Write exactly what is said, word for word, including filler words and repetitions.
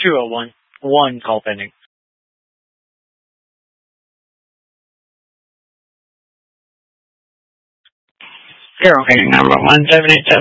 two oh one. One call pending. Zero. Number one seven eight seven.